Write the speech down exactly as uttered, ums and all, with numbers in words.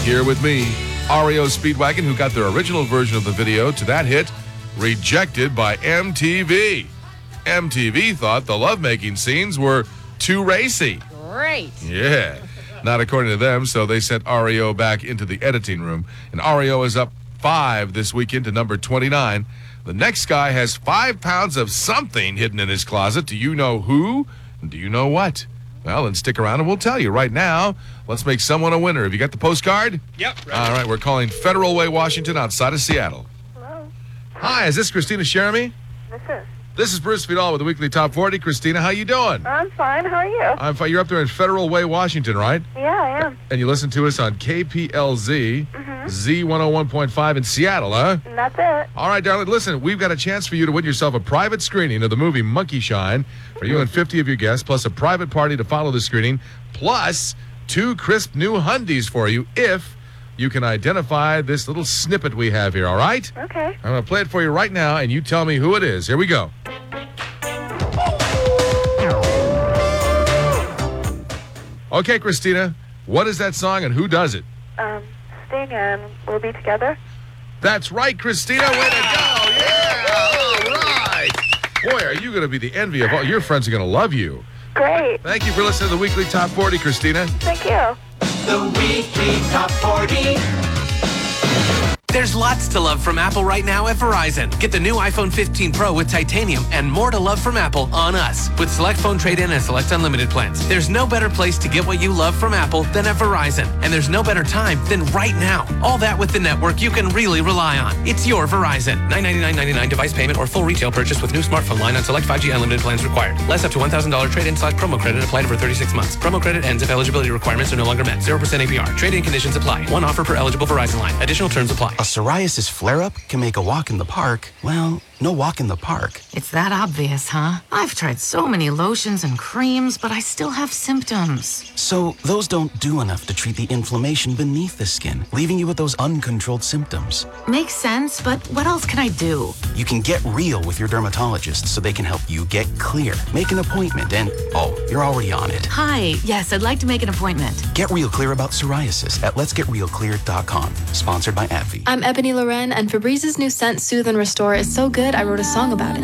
here with me, R E O Speedwagon, who got their original version of the video to that hit rejected by M T V. M T V thought the lovemaking scenes were too racy. Great. Yeah. Not according to them, so they sent R E O back into the editing room. And R E O is up five this weekend to number twenty-nine. The next guy has five pounds of something hidden in his closet. Do you know who? Do you know what? Well, then stick around and we'll tell you. Right now, let's make someone a winner. Have you got the postcard? Yep. Right. All right, we're calling Federal Way, Washington, outside of Seattle. Hello. Hi, is this Christina Sheremy? This is. This is Bruce Vidal with the Weekly Top forty. Christina, how you doing? I'm fine. How are you? I'm fine. You're up there in Federal Way, Washington, right? Yeah, I am. And you listen to us on K P L Z, Mm-hmm. Z one oh one point five in Seattle, huh? And that's it. All right, darling, listen, we've got a chance for you to win yourself a private screening of the movie Monkey Shine for you and fifty of your guests, plus a private party to follow the screening, plus two crisp new Hundies for you if you can identify this little snippet we have here, all right? Okay. I'm going to play it for you right now, and you tell me who it is. Here we go. Okay, Christina, what is that song and who does it? Um, Sting and We'll Be Together. That's right, Christina. Way to go. Yeah. All right. Boy, are you going to be the envy of all your friends are going to love you. Great. Thank you for listening to the Weekly Top forty, Christina. Thank you. The Weekly Top forty. There's lots to love from Apple right now at Verizon. Get the new iPhone fifteen Pro with titanium and more to love from Apple on us with select phone trade-in and select unlimited plans. There's no better place to get what you love from Apple than at Verizon. And there's no better time than right now. All that with the network you can really rely on. It's your Verizon. nine ninety-nine ninety-nine device payment or full retail purchase with new smartphone line on select five G unlimited plans required. Less up to one thousand dollars trade-in slash promo credit applied over thirty-six months. Promo credit ends if eligibility requirements are no longer met. zero percent A P R. Trade-in conditions apply. One offer per eligible Verizon line. Additional terms apply. A psoriasis flare-up can make a walk in the park, well, no walk in the park. It's that obvious, huh? I've tried so many lotions and creams, but I still have symptoms. So those don't do enough to treat the inflammation beneath the skin, leaving you with those uncontrolled symptoms. Makes sense, but what else can I do? You can get real with your dermatologist so they can help you get clear. Make an appointment and, oh, you're already on it. Hi, yes, I'd like to make an appointment. Get real clear about psoriasis at lets get real clear dot com. Sponsored by AbbVie. I'm Ebony Loren, and Febrez's new scent, Soothe and Restore, is so good I wrote a song about it.